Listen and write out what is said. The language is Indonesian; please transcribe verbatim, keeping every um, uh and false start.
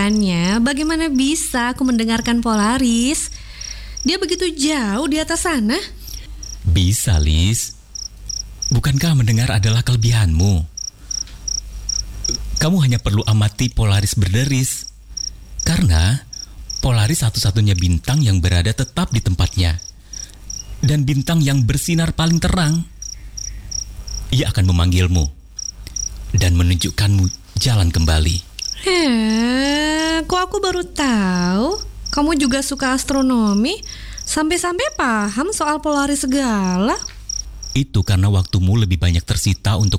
Makanya, bagaimana bisa aku mendengarkan Polaris? Dia begitu jauh di atas sana. Bisa, Lis. Bukankah mendengar adalah kelebihanmu? Kamu hanya perlu amati Polaris berderis. Karena Polaris satu-satunya bintang yang berada tetap di tempatnya. Dan bintang yang bersinar paling terang. Ia akan memanggilmu dan menunjukkanmu jalan kembali. Heh, kok aku baru tahu? Kamu juga suka astronomi? Sampai-sampai paham soal Polaris segala? Itu karena waktumu lebih banyak tersita untuk